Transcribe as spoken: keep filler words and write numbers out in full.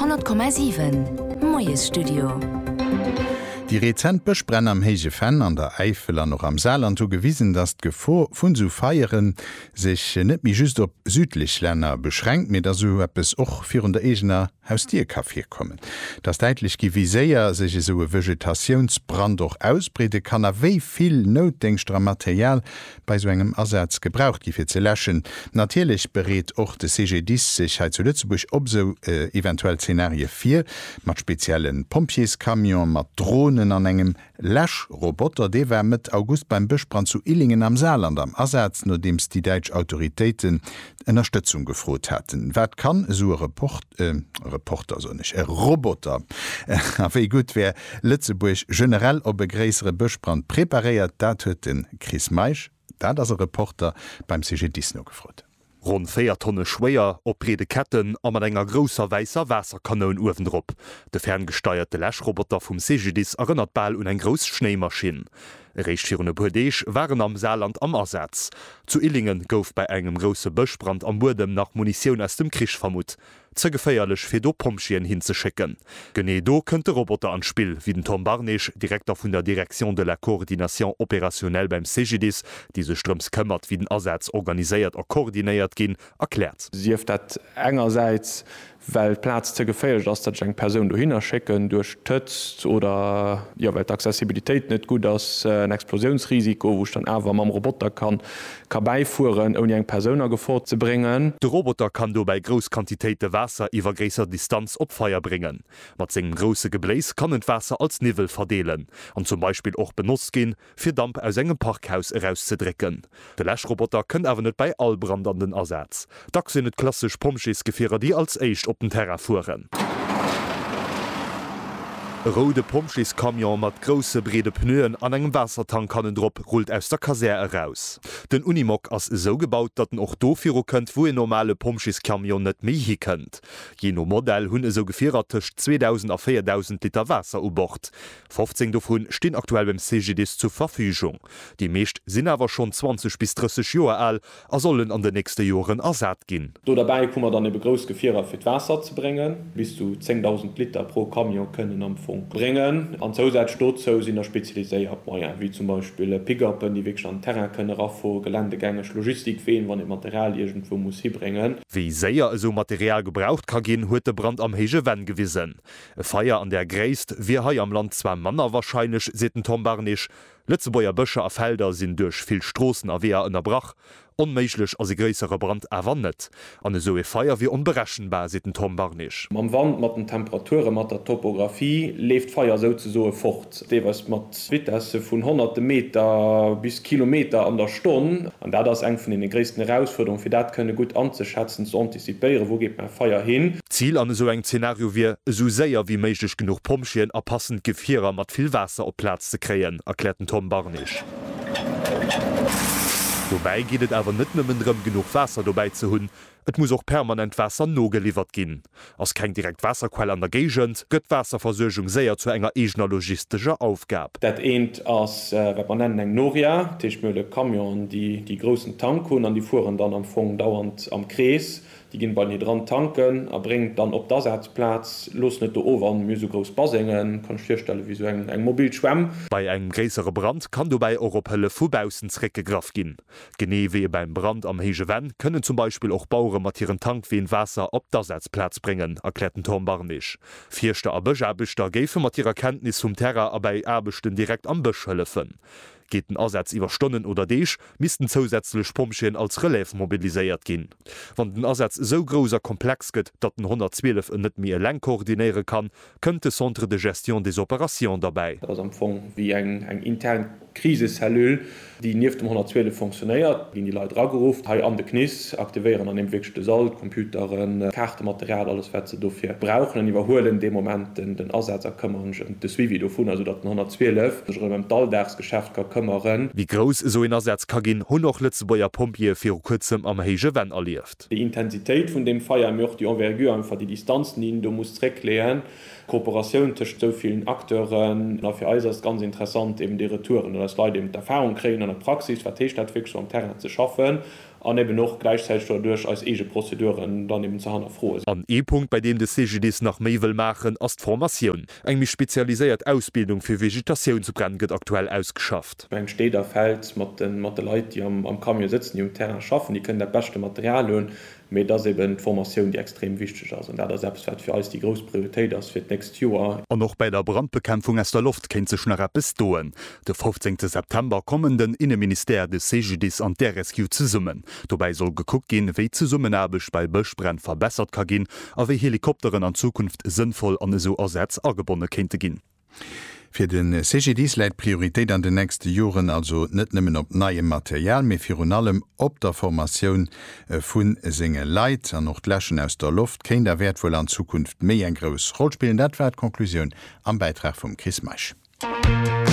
hundert Komma sieben Moes Studio. Die rezent Bechbrenn am Hege Fan an der Eifeler noch am Saarland zugewiesen, dass Gefahr vun zu feieren sich net mi just op südlich Länder beschränkt, mit der so es och vir der Egener Haustierkaffee kommen. Das deitlich gi wie séier sich so Vegetationsbrand doch ausbrede kann er wéi viel notdenkster Material bei so engem Ersatz gebraucht gifir ze lächen. Natürlich berät och de C G D sich zu Lützeburg op so äh, eventuell Szenarie vier mat speziellen Pompieskamion, mat Drohnen an engem Läschroboter, de wär mit August beim Bechbrand zu Illingen am Saarland am Ersatz, no dems die Deitsch Autoritäten Unterstützung gefrot hätten. Wat kann so Report, äh, Reporter so nicht, äh, Roboter aéi gut wär Lützeburg generell op e gräisere Bechbrand prepariert, dat huet den Chris Meisch, dat as Reporter beim C G Disno gefrot. Rund vier Tonnen schwéier op brede Ketten a mat enger grosser weißer Wasserkanon uwendrop. De ferngesteuerte Läschroboter vum C G D S erënnert ball un eng gros Schneemaschin. Reichtierne Burdeich waren am Saarland am Ersatz. Zu Illingen gouf bei engem grosse Böschbrand am Bodem nach Munition aus dem Krisch vermut. Ze geféierlech fir do Pomschien hinzeschicken. Genné do kënnt de Roboter anspiel, wie den Tom Barnech, Direktor vun der Direktion de la Coordination opérationnelle beim C G D S, die se Strëms këmmert wie den Ersatz organiséiert a koordinéiert ginn, erklärt. Sie dat engerseits weil Platz ze geféiert, ass dat eng Perun do hinnerschecken durch Tëtzt oder ja, weil d'Accessibilitéit net gut ass äh, ein Explosionsrisiko, woch dann awer am Roboter kann ka beifuen ou eng Personer gefort ze bringen. De Roboter kann do bei Grosquantitéite Wasser iwwer gréser Distanz op Feier bringen. Mat segem grosse Gebläis kann et Wasser als Nivel verdeelen, an zum Beispiel och benutzt gin, fir Damp aus engem Parkhaus herauszudrecken. De Läschroboter kënnt awer net bei all brandenden Ersatz. Da sinn et klassisch Pomschesgefährer, die als Eicht op den Terra fuhren. Rode Pomschleskamion mat grosse brede Pnøen an engem Wassertankannen-Drop rollt aus der Kaserne heraus. Den Unimog ass so gebaut, dat en och dofiro kënnt, wo e normale Pomschleskamion net méi hi kënnt. Jeno Modell hunn e so geféiertcht zweitausend a viertausend Liter Wasser u Bord. fünfzehn davon stehen aktuell beim C G D S zur Verfügung. Die meescht sinn awer schon zwanzig bis dreißig Joer all, a sollen an de nächste Joren ersat ginn. Do dabei kummer dann e gros Gefierer fir d Wasser zu bringen, bis zu zehntausend Liter pro Kamion können am Funk bringen. An Zosäit stot zo sinn er speziaiséiert Maier, wie zum Beispiel Pickupen, die wg an Terra kënne rafo geländegängeg Logistik feen, wann e Material irgendwo muss hi bringen. Wie séier eso Material gebraucht ka ginn, huet de Brand am Hege Wenn gewissen. E Feier an der gréist, wie hai am Land zwei Manner wahrscheinlich, seten Tom Barnech. Lützebauer Bëcher a Felder sinn duch vill Strossen a Wehr ënnerbrach, onméiglech as e gréisere Brand erwannet. An eso e Feier wie onberechenbar seten Tom Barnech. Mam Wand mat den Temperature mat der Topografie left Feier so ze soe fort. Deewers mat Wittesse vun hunderte Meter bis Kilometer an der Stonn. An dat ass eng vun den gréessten Herausforderung, fir dat kënne gut anzuschätzen zu antizipéiere, wo geht mein Feier hin. Ziel an so eng Szenario wie so séier wie méiglech genug Pomschien a passend Gefierer mat vill Wasser op Platz ze kreien, erklärten Tom Barnech. Dobei giet awer net nëmmen drëm genug Wasser dobei ze hunn. Et muss auch permanent Wasser no geliefert ginn. Ass kein direkt Wasserquell an der Gegend, gëtt Wasserversøchung séier zu enger egener logistischer Aufgab. Dat eenent ass äh, man nennen eng Noria, Teechmëlle Kamion, die die großen Tankun an die fuhren dann am Fong dauernd am Krees. Die ginn bei nie dran tanken, er bringt dann op das Erzplatz, los net over my so groß Basingen, kann firstelle wie so eng eng mobil schwemm. Bei eng gräsere Brand kann du bei Europelle Vubausenreck gegraf ginn. Genee wie beim Brand am Hege Wenn können zum Beispiel auch Bauure matieren Tank wie Wasser op das Erzplatz bringen, erklärten Tom Barnech. Vierchte Abbecher géfe mat ihrer Kenntnis zum Terra a bei Erbechten direkt am Bëch hëllefen. Geht den Ersatz iwwer Stonnen oder Deeg, misisten zusätzlich Pomschien als Relief mobiliséiert ginn. Wann den Ersatz so groser Komplex gëtt, dat den hundertzwölf net mir leng koordiniere kann, könnte Centre de Gestion des Operations dabei. Das am Fong wie eng eng intern Kriseshellül, die nieft dem hundertzwölf funktioniert, wie die Leute rageruft, ha an de Knis aktivieren an dem wchte Saal, Computeren, Kartematerial, alles wat ze dofir brauchen an iwwerhoelen de moment den, den Ersatz erkëmmer de wie do vun, also dat den hundertzwölf Daldagsgeschäft ka kümmern. Wie groß so ein Ersatz kann gehen, hun noch Lützebauer Pompier für kurzem am Hege Wenn erlieft. Die Intensität von dem Feier möchte die Envergure einfach die Distanzen, die du musst erklären. Kooperation zwischen so vielen Akteuren, dafür ist es ganz interessant, eben die Retouren und das Leute eben die Erfahrung kriegen in der Praxis, was T-Stadtfixung am Terrain zu schaffen. an eben noch gleichzeitig durch als ege Prozeduren dann eben zu han froh ist. An E-Punkt, bei dem de C G Ds nach Mewel machen as Formation. Eng mich spezialisiert Ausbildung für Vegetation zu brennen get aktuell ausgeschafft. Beim Steder fällt mat den Matt Leute, die am, am Kamion sitzen, die im Terrain schaffen, die können der beste Material lösen, mit das eben Formation, die extrem wichtig ist. Und da selbst für alles die große Priorität das für next Jahr. Und noch bei der Brandbekämpfung aus der Luft kennt sich noch etwas tun. Der fünfzehnten September kommen den Innenminister des C G Ds an der Rescue zu summen. Dabei soll geguckt gehen, wie zu Summenabisch bei Böschbrenn verbessert kann gehen, aber wie Helikopteren an Zukunft sinnvoll an so Ersatz angebunden könnte gehen. Für den C G Ds läit Priorität an den nächsten Jahren also net nimmen op neiem Material, méi fir allem op der Formation vun singe Leiit an noch Lächen aus der Luft kein der wertvoll an Zukunft méi en gros Rollspielen. Dat war Konklusion am Beitrag vom Chris Maisch.